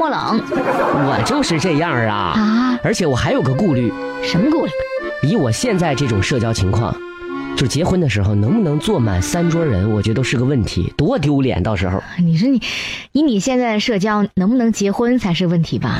摸冷。 我就是这样啊！而且我还有个顾虑。 什么顾虑？ 以我现在这种社交情况，就结婚的时候能不能坐满3桌人，我觉得都是个问题，多丢脸到时候。 你说以你现在的社交，能不能结婚才是问题吧？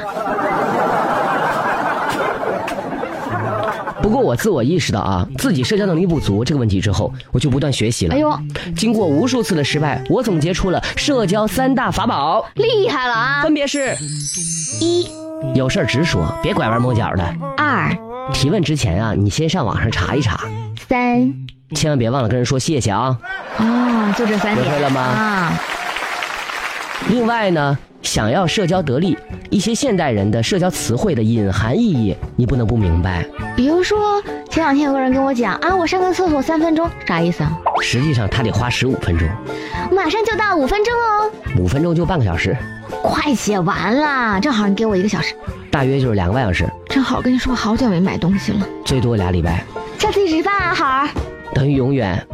不过我自我意识到啊，自己社交能力不足这个问题之后，我就不断学习了。 哎呦， 经过无数次的失败，我总结出了社交3大法宝， 厉害了啊！ 分别是 1， 有事儿直说，别拐弯抹角的。 2， 提问之前啊，你先上网上查一查。 3， 千万别忘了跟人说谢谢啊。 就这3点。 学会了吗？另外呢，想要社交得力，一些现代人的社交词汇的隐含意义，你不能不明白。 比如说，前2天有个人跟我讲啊，我上个厕所3分钟，啥意思啊？ 实际上他得花15分钟。 马上就到5分钟哦。 5分钟就半个小时。 快写完了，正好你给我1个小时。 大约就是2个半小时。 正好跟你说，好久没买东西了， 最多2礼拜。 下次一起吃饭啊，好儿。 等于永远。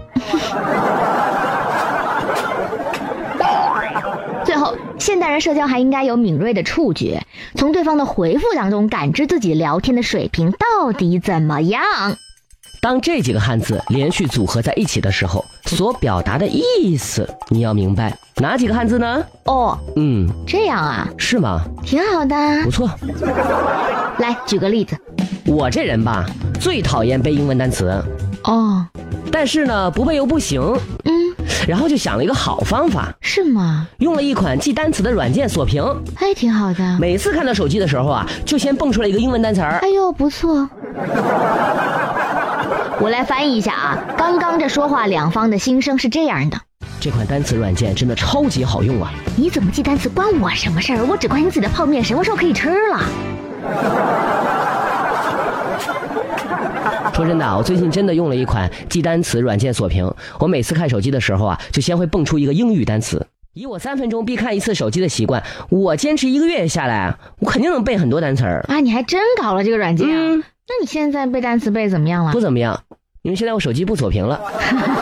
最后，现代人社交还应该有敏锐的触觉，从对方的回复当中感知自己聊天的水平到底怎么样。 当这几个汉字连续组合在一起的时候，所表达的意思你要明白。哪几个汉字呢？这样啊？是吗？ 挺好的， 不错。 来举个例子。 我这人吧，最讨厌背英文单词。但是呢，不背又不行。然后就想了一个好方法。 是吗？ 用了一款记单词的软件锁屏。 还挺好的。 每次看到手机的时候啊，就先蹦出来一个英文单词儿。 哎呦，不错。我来翻译一下啊，刚刚这说话两方的心声是这样的。 这款单词软件真的超级好用啊！ 你怎么记单词关我什么事儿？我只关心自己的泡面什么时候可以吃了。 说真的啊，我最近真的用了一款记单词软件锁屏。我每次看手机的时候啊，就先会蹦出一个英语单词。以我3分钟必看1次手机的习惯，我坚持1个月下来，我肯定能背很多单词儿啊！你还真搞了这个软件啊？那你现在背单词背怎么样了？ 不怎么样，因为现在我手机不锁屏了。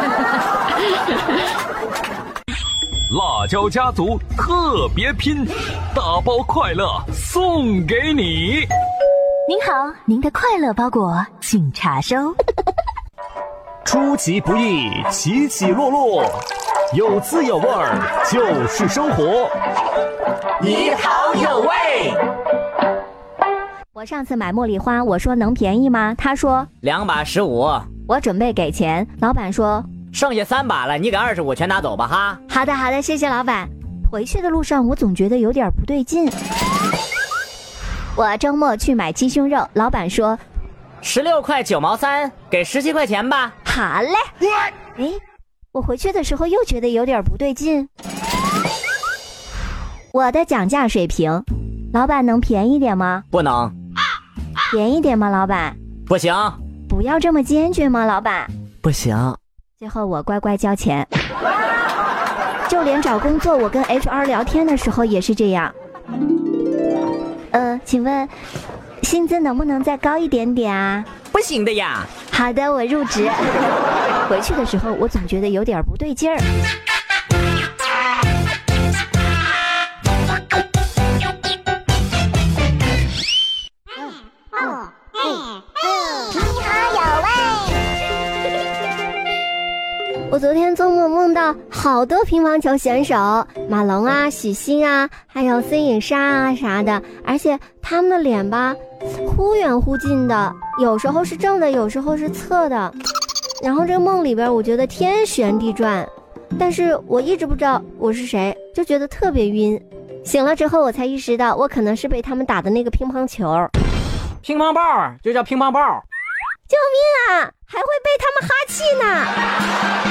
辣椒家族特别拼，大包快乐送给你。 您好，您的快乐包裹请查收。 出其不意，起起落落，有滋有味儿就是生活。 你好有味。 我上次买茉莉花，我说能便宜吗？他说 2把15。 我准备给钱，老板说剩下3把了，你给25全拿走吧哈。 好的好的，谢谢老板。回去的路上我总觉得有点不对劲。我周末去买鸡胸肉，老板说 16块9毛3，给17块钱吧。 好嘞。哎，我回去的时候又觉得有点不对劲。我的讲价水平，老板能便宜点吗？ 不能。 便宜点吗，老板？ 不行。 不要这么坚决吗，老板？ 不行。 最后我乖乖交钱。就连找工作，我跟 HR 聊天的时候也是这样。请问薪资能不能再高一点点啊？ 不行的呀。 好的，我入职。回去的时候我总觉得有点不对劲儿。我昨天做梦梦到好多乒乓球选手，马龙啊、许昕啊，还有孙颖莎啊啥的，而且他们的脸吧，忽远忽近的，有时候是正的，有时候是侧的。然后这个梦里边，我觉得天旋地转，但是我一直不知道我是谁，就觉得特别晕。醒了之后，我才意识到我可能是被他们打的那个乒乓球。 乒乓炮就叫乒乓炮。 救命啊！还会被他们哈气呢。